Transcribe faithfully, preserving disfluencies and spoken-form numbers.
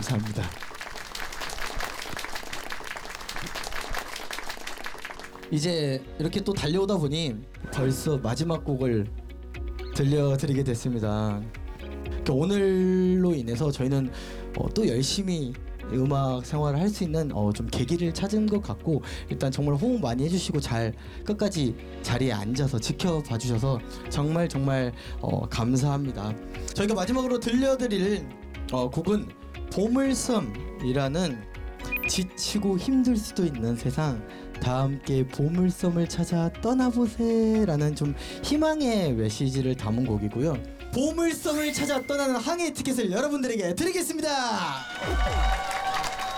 감사합니다. 이제 이렇게 또 달려오다 보니 벌써 마지막 곡을 들려드리게 됐습니다. 오늘로 인해서 저희는 어, 또 열심히 음악 생활을 할 수 있는 어, 좀 계기를 찾은 것 같고, 일단 정말 호응 많이 해주시고 잘 끝까지 자리에 앉아서 지켜봐 주셔서 정말 정말 어, 감사합니다. 저희가 마지막으로 들려드릴 어, 곡은 보물섬이라는 지치고 힘들 수도 있는 세상, 다 함께 보물섬을 찾아 떠나보세라는 좀 희망의 메시지를 담은 곡이고요. 보물섬을 찾아 떠나는 항해 티켓을 여러분들에게 드리겠습니다.